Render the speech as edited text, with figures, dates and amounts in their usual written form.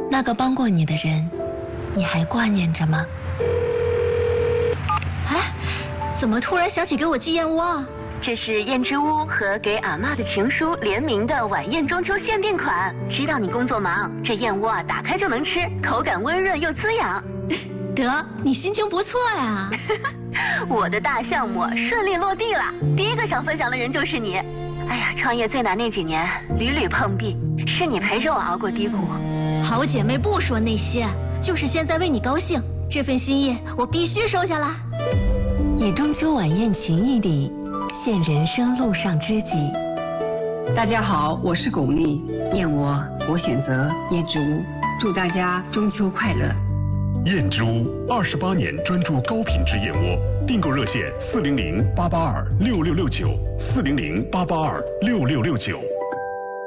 那个帮过你的人，你还挂念着吗？哎，怎么突然想起给我寄燕窝啊？ 这是燕之屋和给阿嬷的情书联名的晚宴中秋限定款。知道你工作忙，这燕窝啊打开就能吃，口感温润又滋养。 得，你心情不错呀。 我的大项目顺利落地了，第一个想分享的人就是你。哎呀，创业最难那几年，屡屡碰壁，是你陪着我熬过低谷。 好姐妹不说那些，就是现在为你高兴，这份心意我必须收下来。 以中秋晚宴情谊里，现人生路上知己。 大家好，我是巩俐，燕窝我选择燕之屋，祝大家中秋快乐。 燕之屋28年专注高品质燕窝，订购热线400-882-6669，400-882-6669。